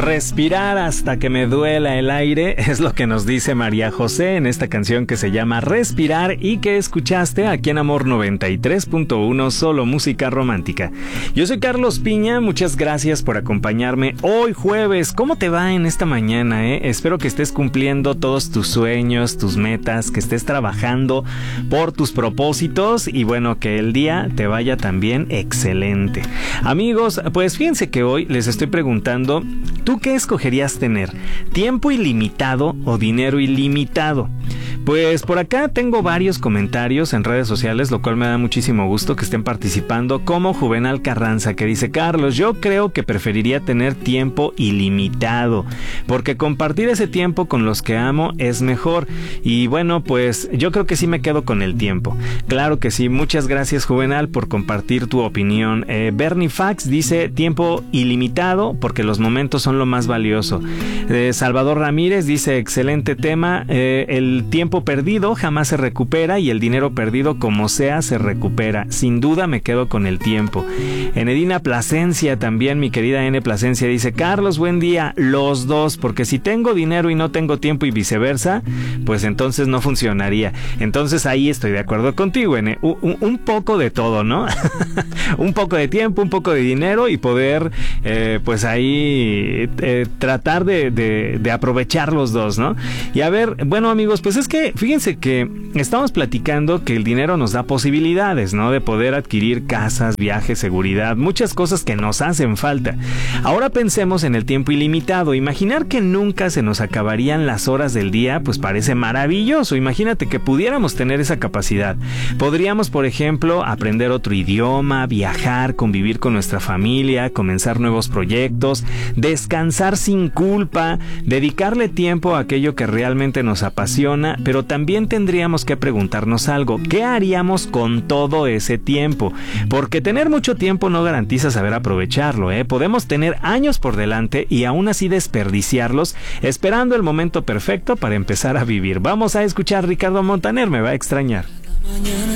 Respirar hasta que me duela el aire es lo que nos dice María José en esta canción que se llama Respirar y que escuchaste aquí en Amor 93.1, solo música romántica. Yo soy Carlos Piña, muchas gracias por acompañarme hoy jueves. ¿Cómo te va en esta mañana? Espero que estés cumpliendo todos tus sueños, tus metas, que estés trabajando por tus propósitos y bueno, que el día te vaya también excelente. Amigos, pues fíjense que hoy les estoy preguntando, ¿tú qué escogerías tener? ¿Tiempo ilimitado o dinero ilimitado? Pues por acá tengo varios comentarios en redes sociales, lo cual me da muchísimo gusto que estén participando, como Juvenal Carranza, que dice: Carlos, yo creo que preferiría tener tiempo ilimitado, porque compartir ese tiempo con los que amo es mejor. Y bueno, pues yo creo que sí me quedo con el tiempo. Claro que sí, muchas gracias Juvenal por compartir tu opinión. Bernie Fax dice tiempo ilimitado, porque los momentos son lo más valioso. Salvador Ramírez dice: excelente tema, el tiempo perdido jamás se recupera y el dinero perdido como sea se recupera. Sin duda me quedo con el tiempo. Enedina Plasencia también, mi querida N Plasencia, dice: Carlos, buen día, los dos, porque si tengo dinero y no tengo tiempo y viceversa, pues entonces no funcionaría. Entonces ahí estoy de acuerdo contigo, N. Un poco de todo, ¿no? Un poco de tiempo, un poco de dinero y poder pues ahí tratar de aprovechar los dos, ¿no? Y a ver, bueno amigos, pues es que fíjense que estamos platicando que el dinero nos da posibilidades, ¿no? De poder adquirir casas, viajes, seguridad, muchas cosas que nos hacen falta. Ahora pensemos en el tiempo ilimitado. Imaginar que nunca se nos acabarían las horas del día, pues parece maravilloso. Imagínate que pudiéramos tener esa capacidad. Podríamos, por ejemplo, aprender otro idioma, viajar, convivir con nuestra familia, comenzar nuevos proyectos, descansar sin culpa, dedicarle tiempo a aquello que realmente nos apasiona, pero también tendríamos que preguntarnos algo: ¿qué haríamos con todo ese tiempo? Porque tener mucho tiempo no garantiza saber aprovecharlo, Podemos tener años por delante y aún así desperdiciarlos esperando el momento perfecto para empezar a vivir. Vamos a escuchar Ricardo Montaner, Me va a extrañar.